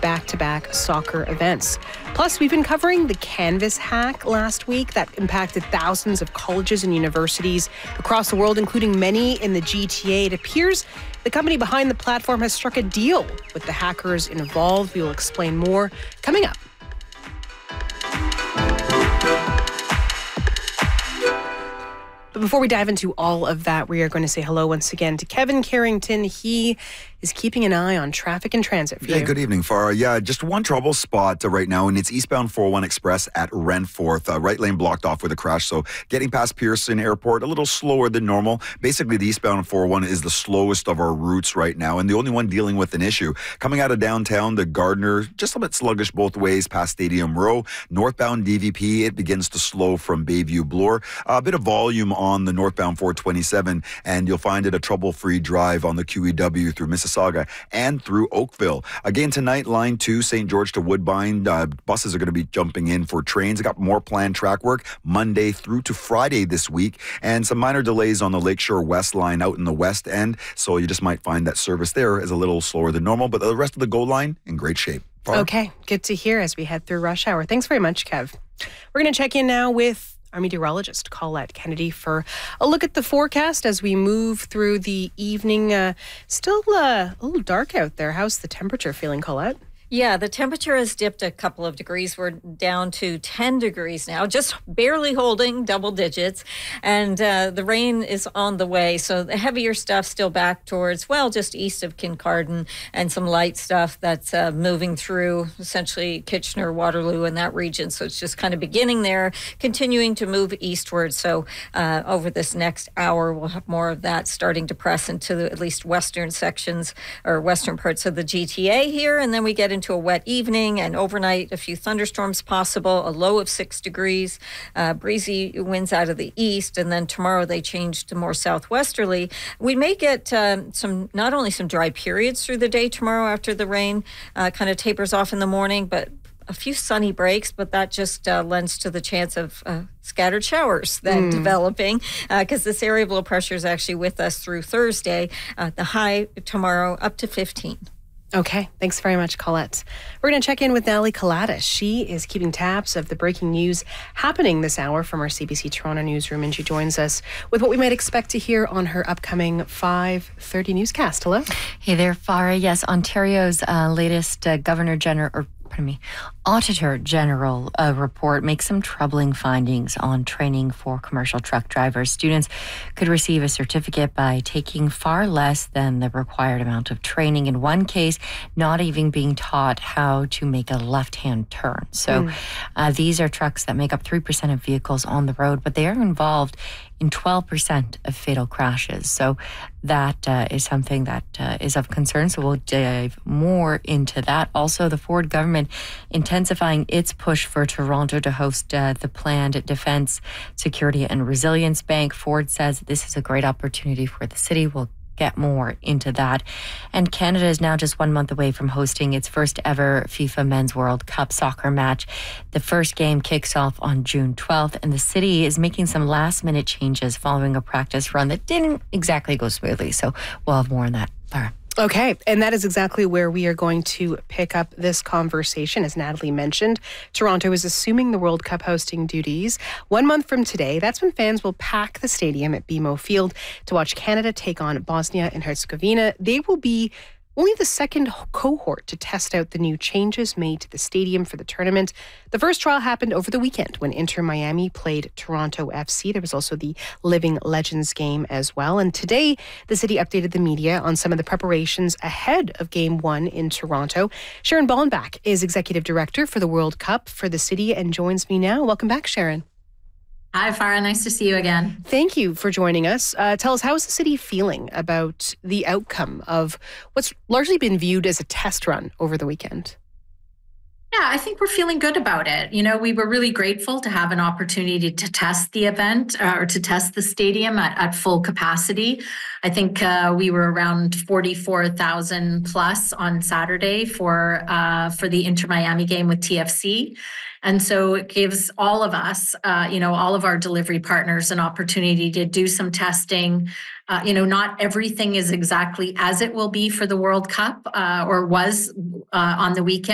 back-to-back soccer events. Plus, we've been covering the Canvas hack last week that impacted thousands of colleges and universities across the world, including many in the GTA. It appears the company behind the platform has struck a deal with the hackers involved. We will explain more coming up. But before we dive into all of that, we are going to say hello once again to Kevin Carrington. He is keeping an eye on traffic and transit for you. Good evening, Farah. Yeah, just one trouble spot right now, and it's eastbound 401 Express at Renforth. Right lane blocked off with a crash, so getting past Pearson Airport a little slower than normal. Basically, the eastbound 401 is the slowest of our routes right now, and the only one dealing with an issue. Coming out of downtown, the Gardner, just a bit sluggish both ways past Stadium Row. Northbound DVP, it begins to slow from Bayview Bloor. A bit of volume on the northbound 427, and you'll find it a trouble-free drive on the QEW through Mississauga and through Oakville. Again tonight, Line 2, St. George to Woodbine. Buses are going to be jumping in for trains. I got more planned track work Monday through to Friday this week, and some minor delays on the Lakeshore West line out in the west end, so you just might find that service there is a little slower than normal, but the rest of the GO line in great shape. Okay, good to hear as we head through rush hour. Thanks very much, Kev. We're going to check in now with our meteorologist, Colette Kennedy, for a look at the forecast as we move through the evening. Still a little dark out there. How's the temperature feeling, Colette? Yeah, the temperature has dipped a couple of degrees. We're down to 10 degrees now, just barely holding double digits. And the rain is on the way. So the heavier stuff still back towards, well, just east of Kincardine, and some light stuff that's moving through essentially Kitchener, Waterloo, and that region. So it's just kind of beginning there, continuing to move eastward. So over this next hour, we'll have more of that starting to press into at least western sections or western parts of the GTA here. And then we get into a wet evening, and overnight a few thunderstorms possible, a low of 6 degrees, breezy winds out of the east, and then tomorrow they change to more southwesterly. We may get not only some dry periods through the day tomorrow after the rain kind of tapers off in the morning, but a few sunny breaks, but that just lends to the chance of scattered showers then developing, because this area of low pressure is actually with us through Thursday. The high tomorrow up to 15. Okay, thanks very much, Colette. We're going to check in with Natalie Kalatis. She is keeping tabs of the breaking news happening this hour from our CBC Toronto newsroom, and she joins us with what we might expect to hear on her upcoming 5:30 newscast. Hello. Hey there, Farah. Yes, Ontario's latest Auditor General report makes some troubling findings on training for commercial truck drivers. Students could receive a certificate by taking far less than the required amount of training. In one case, not even being taught how to make a left-hand turn. So these are trucks that make up 3% of vehicles on the road, but they are involved in 12% of fatal crashes. So that is something that is of concern. So we'll dive more into that. Also, the Ford government intensifying its push for Toronto to host the planned Defence, Security and Resilience Bank. Ford says this is a great opportunity for the city. We'll get more into that. And Canada is now just 1 month away from hosting its first ever FIFA Men's World Cup soccer match. The first game kicks off on June 12th, and the city is making some last minute changes following a practice run that didn't exactly go smoothly. So we'll have more on that. Farah. Okay, and that is exactly where we are going to pick up this conversation. As Natalie mentioned, Toronto is assuming the World Cup hosting duties. 1 month from today, that's when fans will pack the stadium at BMO Field to watch Canada take on Bosnia and Herzegovina. They will be only the second cohort to test out the new changes made to the stadium for the tournament. The first trial happened over the weekend when Inter Miami played Toronto FC. There was also the Living Legends game as well. And today, the city updated the media on some of the preparations ahead of Game 1 in Toronto. Sharon Ballenbach is Executive Director for the World Cup for the city and joins me now. Welcome back, Sharon. Hi, Farah. Nice to see you again. Thank you for joining us. Tell us, how is the city feeling about the outcome of what's largely been viewed as a test run over the weekend? Yeah, I think we're feeling good about it. You know, we were really grateful to have an opportunity to test the event or to test the stadium at full capacity. I think we were around 44,000 plus on Saturday for the Inter Miami game with TFC. And so it gives all of us, all of our delivery partners an opportunity to do some testing. Not everything is exactly as it will be for the World Cup or was on the weekend.